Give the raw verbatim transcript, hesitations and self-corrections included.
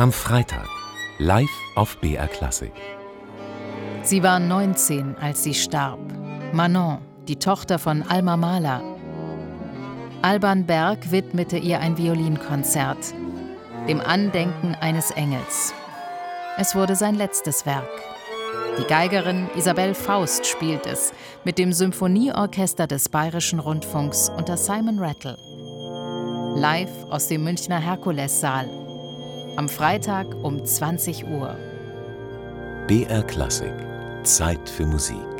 Am Freitag, live auf B R Klassik. Sie war neunzehn, als sie starb. Manon, die Tochter von Alma Mahler. Alban Berg widmete ihr ein Violinkonzert, dem Andenken eines Engels. Es wurde sein letztes Werk. Die Geigerin Isabelle Faust spielt es mit dem Symphonieorchester des Bayerischen Rundfunks unter Simon Rattle. Live aus dem Münchner Herkulessaal. Am Freitag um zwanzig Uhr. B R Klassik. Zeit für Musik.